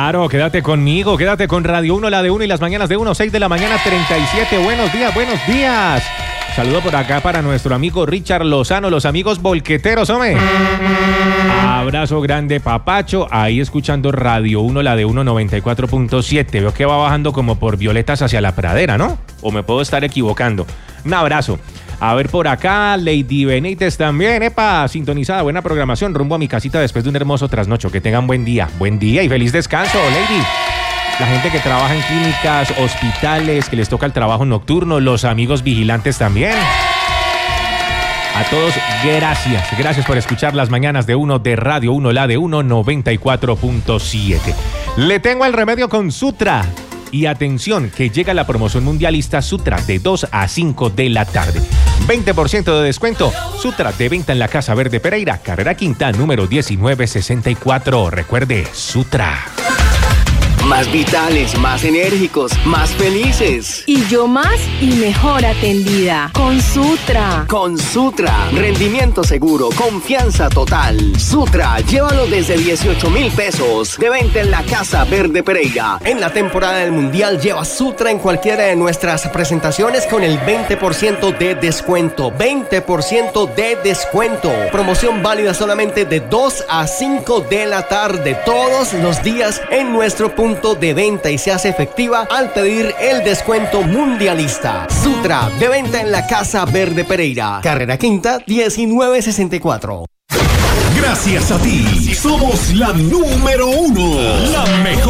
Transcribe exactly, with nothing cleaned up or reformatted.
Claro, quédate conmigo, quédate con Radio uno, la de uno y las mañanas de uno, seis de la mañana, treinta y siete. Buenos días, buenos días. Saludo por acá para nuestro amigo Richard Lozano, los amigos volqueteros, hombre. Abrazo grande, papacho. Ahí escuchando Radio uno, la de uno, noventa y cuatro punto siete. Veo que va bajando como por Violetas hacia la Pradera, ¿no? O me puedo estar equivocando. Un abrazo. A ver por acá, Lady Benítez también, epa, sintonizada, buena programación, rumbo a mi casita después de un hermoso trasnocho. Que tengan buen día, buen día y feliz descanso, Lady. La gente que trabaja en clínicas, hospitales, que les toca el trabajo nocturno, los amigos vigilantes también. A todos, gracias, gracias por escuchar las mañanas de uno de Radio uno, la de uno, noventa y cuatro punto siete. Le tengo el remedio con Sutra. Y atención, que llega la promoción mundialista Sutra de dos a cinco de la tarde. veinte por ciento de descuento. Sutra de venta en la Casa Verde Pereira, carrera quinta, número diecinueve sesenta y cuatro. Recuerde, Sutra. Más vitales, más enérgicos, más felices. Y yo más y mejor atendida. Con Sutra. Con Sutra. Rendimiento seguro, confianza total. Sutra, llévalo desde dieciocho mil pesos. De venta en la Casa Verde Pereira. En la temporada del Mundial, lleva Sutra en cualquiera de nuestras presentaciones con el veinte por ciento de descuento. veinte por ciento de descuento. Promoción válida solamente de dos a cinco de la tarde. Todos los días en nuestro punto de venta y se hace efectiva al pedir el descuento mundialista. Sutra, de venta en la Casa Verde Pereira, carrera quinta, diecinueve sesenta y cuatro. Gracias a ti, somos la número uno, la mejor.